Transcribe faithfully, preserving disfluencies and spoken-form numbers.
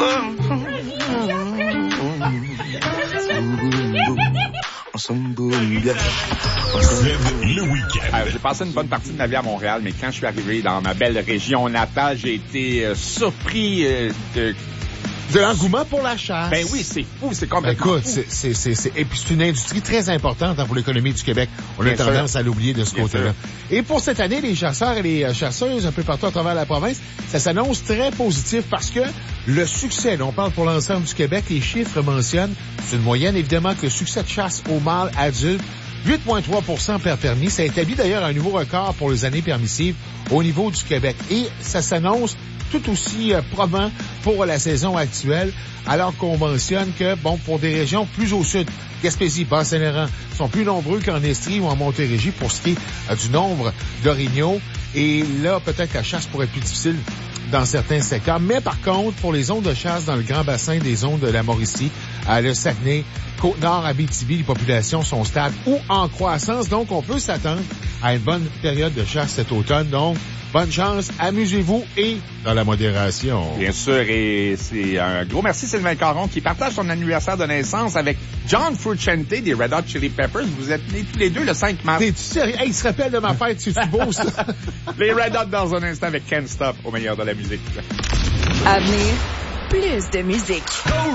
Le week-end. Euh, j'ai passé une bonne partie de ma vie à Montréal, mais quand je suis arrivé dans ma belle région natale, j'ai été euh, surpris euh, de... De l'engouement pour la chasse. Ben oui, c'est fou, c'est Ben complètement écoute, fou. c'est, c'est, c'est, c'est, et puis c'est une industrie très importante hein, pour l'économie du Québec. On Bien a tendance sûr. à l'oublier de ce Bien côté-là. sûr. Et pour cette année, les chasseurs et les chasseuses un peu partout à travers la province, ça s'annonce très positif parce que le succès, là, on parle pour l'ensemble du Québec, les chiffres mentionnent, c'est une moyenne évidemment, que le succès de chasse au mâle adulte, huit virgule trois pour cent per permis. Ça établit d'ailleurs un nouveau record pour les années permissives au niveau du Québec. Et ça s'annonce tout aussi euh, probant pour la saison actuelle, alors qu'on mentionne que, bon, pour des régions plus au sud, Gaspésie, Bas-Saint-Laurent, sont plus nombreux qu'en Estrie ou en Montérégie pour ce qui est euh, du nombre d'orignaux. Et là, peut-être que la chasse pourrait être plus difficile dans certains secteurs. Mais par contre, pour les zones de chasse dans le grand bassin des zones de la Mauricie, à le Saguenay, Côte-Nord, Abitibi, les populations sont stables ou en croissance. Donc, on peut s'attendre à une bonne période de chasse cet automne. Donc, bonne chance, amusez-vous et dans la modération. Bien sûr, et c'est un gros merci Sylvain Caron qui partage son anniversaire de naissance avec John Frusciante des Red Hot Chili Peppers. Vous êtes nés tous les deux le cinq mars. T'es-tu sérieux? Hey, il se rappelle de ma fête, c'est-tu beau, ça? Les Red Hot dans un instant avec Can't Stop au meilleur de la musique. À venir, plus de musique.